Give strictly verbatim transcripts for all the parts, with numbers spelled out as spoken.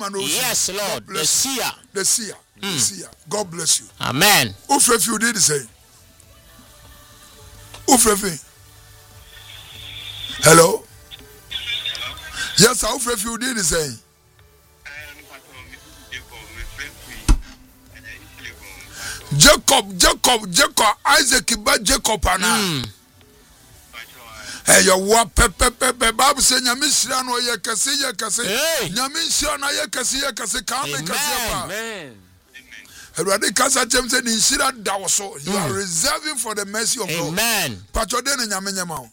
Yes, Lord. The seer. The seer. Mm. The seer. God bless you. Amen. Ufrefi, you did the same. Ufrefi. Hello? Yes, sir. Ufrefi, you did the same. Jacob, Jacob, Jacob, Isaac, but Jacob, and I. Hey, your what pepe pepe Bible say nyamisira no ye kase ye kase nyamisira na ye kase ye kase ka me kase pa. Amen. Everybody kasa chem say ni shira da so. You are reserving for the mercy of God. Amen. Patro de na nyame nyama o.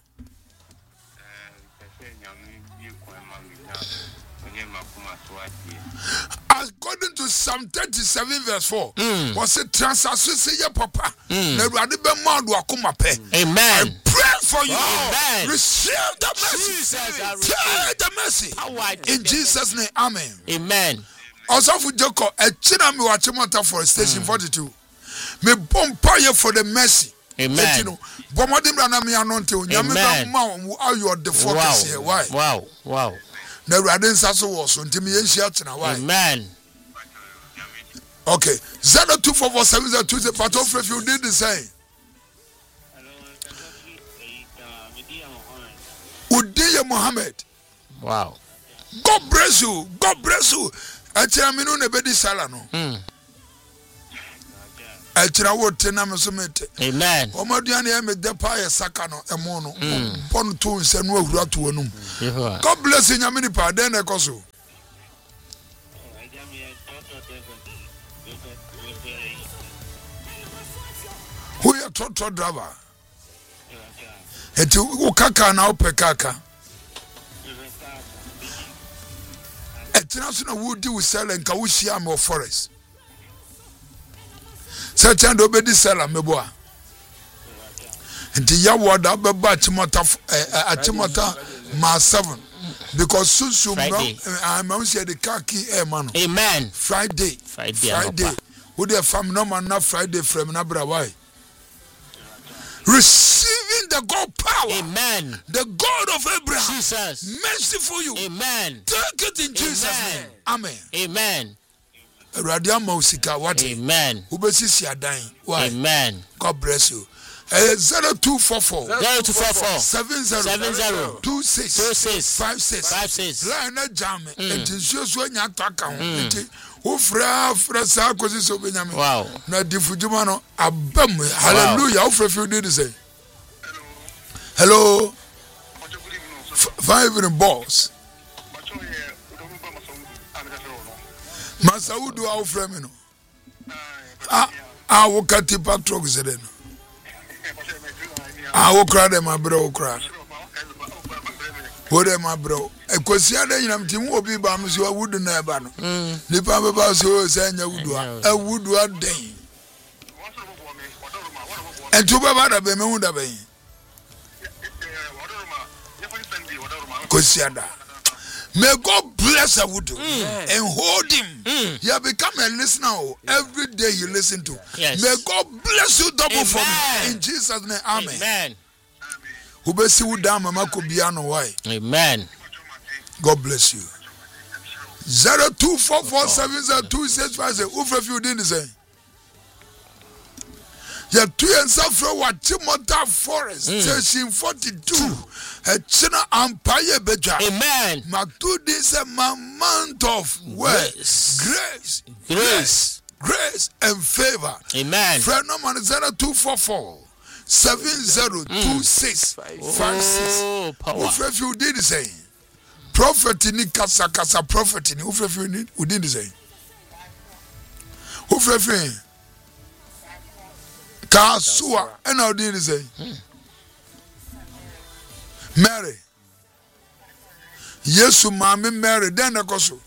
According to Psalm thirty-seven verse four, was a transaction say your papa. Everybody be mad wa kuma pe. Amen. Pray for you. Amen. Receive the mercy. Take the mercy. In Jesus' name, amen. Amen. Also for Joko, a china me watch mota for station forty-two. Me bompa ye for the mercy. Amen. You know, bomadi brana me anonte. Nyame ma how you are the focus here. Why? Wow. Wow. Never I didn't say so was until me share na why. Amen. Okay. zero two four four seven zero two zero part of if you did the same. Udiya Muhammad. Wow. God bless you. God bless you. Achira minu ne bedi sala no. Mm. Achira wo tena mesomete. Amen. Omaduane e me depa ye saka no emo no. Pon to nse no awura to wanum. God bless you nyame pa den e koso. Who you toto driver? Eti ukaka na opekaka. Etina so na wodi wo sell nka wo hia me forest. Search and obedi sell ameboa. Enti ya woda beba chimota achimota ma seven because sunsu I am say the car key e man. Amen. Friday. Friday. Friday. Who the fam no man na Friday from na bra why? Receiving the God power. Amen. The God of Abraham. Jesus. Merciful you. Amen. Take it in Jesus' name. Amen. Amen. Radia Mausika, what? Amen. Ubesisi Adain. Why? Amen. God bless you. Uh, zero two four four zero two four four seven zero seven zero two six two six five six five six. Line na jam. It is just when you attack. Ufra fra sa kosi so benyame. Wow. Na difujuma no abam. Hallelujah. Ufra fi did say. Hello. Five in boss. Masaudu au fra me no. Ah ah wokati patrok zede no. Ah wokra dem abro wokra. Wode ma bro ekosia da nyinam timu obi ba am so wudu na eba no nipa be ba so sanya wudu a wudu aden ento ba ba da be me hu da ben kosia da. May God bless a wudu mm. and hold him. Mm. You have become a listener every day you listen to. Yes. May God bless you double. Amen. For me in Jesus name. Amen. Amen. Ubesi wuda mama kobiano why? Amen. God bless you. Zero two four four seven zero two six five zero. Ufre fi udin say. Ya two and suffer what Timothy Forest session forty-two. A china empire beja. Amen. Matu this a month of grace. Grace. Grace. Grace and favor. Amen. Friend number zero two four four seven zero two six five six. Oh, power. Ufre fi udin say. Prophet ni kasa kasa prophet ni ufre fi udin say. Ufre fi Kasua and how did he say? Mary. Yesu mami Mary then a koso.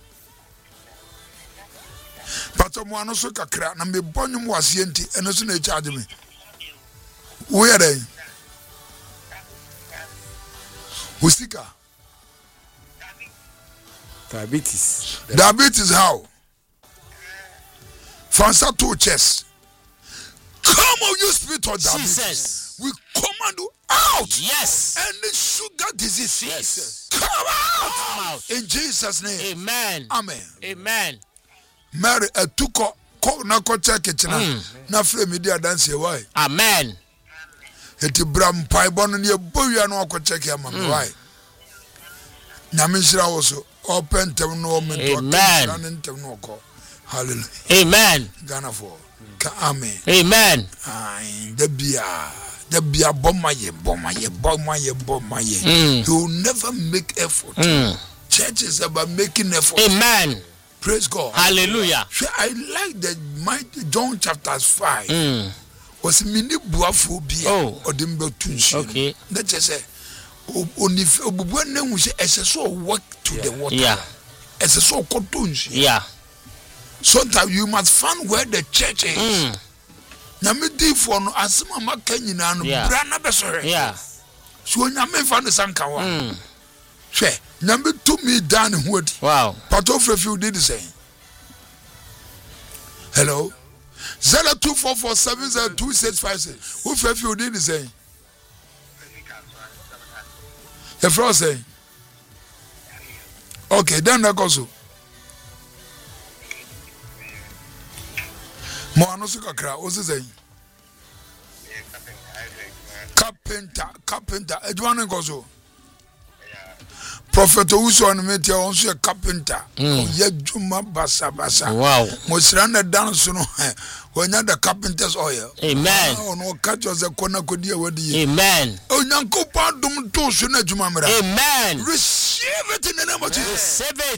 But someone also kakra na me bonum was yenti and also they charge me. Where are they? Usika. Diabetes. Diabetes how? Fansa two chest. Come on, you spirit of diabetes. We come command you out. Yes. Any sugar disease. Yes. Come out. Come out. In Jesus' name. Amen. Amen. Amen. Mary etuko ko na ko check kitchen na free media dance why. Amen. Eti bram pai bono ne bowia no ko check am why. Na me shira wo so open tem no me to Amen. tem no ko. Hallelujah. Amen. Ghana for. Ka amen. Amen. Ai de bia de bia bomma ye bomma ye bomma ye bomma ye. You will never make effort. Mm. Church is about making effort. Amen. Praise God. Hallelujah. So I like the mighty John chapter five. Mm. Was mini buafobia Oh. or dimbe tunshi. Okay. That just say only obubu na hu say eseso work to the water. Yeah. Eseso kotunshi. Yeah. Sometimes you must find where the church is. Mm. Nyame di for no asema maka nyina no Yeah. bra na besore. Yeah. So nyame fa no sanka wa. Mm. Hwe nyame to me down hu odi. Wow. Part of you did the same. Hello. zero two four four seven zero two six five six. Who if you did the same? The first say. Okay, then that goes. Mo anoso kakra, o se say. Carpenter, carpenter. Edwan gozo. Prophet Owusu on metia also a carpenter. Ye juma basa basa. Wow. Mo sirana dance no when you the carpenter's oil. Amen. Oh no catch us a corner could dear with you. Amen. Oh nyanko pa dum to so na juma mra. Amen. Receive it in the name of Jesus. Receive it.